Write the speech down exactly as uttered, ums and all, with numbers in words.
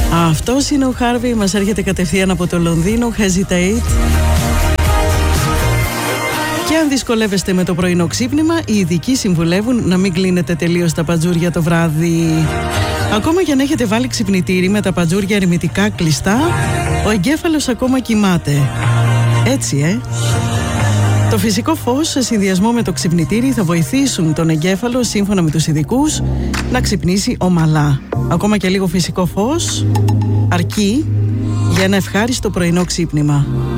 Αυτός είναι ο Χάρβι, μας έρχεται κατευθείαν από το Λονδίνο. Hesitate. Και αν δυσκολεύεστε με το πρωινό ξύπνημα, οι ειδικοί συμβουλεύουν να μην κλείνετε τελείως τα παντζούρια το βράδυ. Ακόμα και αν έχετε βάλει ξυπνητήρι με τα παντζούρια ερμητικά κλειστά, ο εγκέφαλος ακόμα κοιμάται. Έτσι, ε! Το φυσικό φως σε συνδυασμό με το ξυπνητήρι θα βοηθήσουν τον εγκέφαλο, σύμφωνα με τους ειδικούς, να ξυπνήσει ομαλά. Ακόμα και λίγο φυσικό φως αρκεί για ένα ευχάριστο πρωινό ξύπνημα.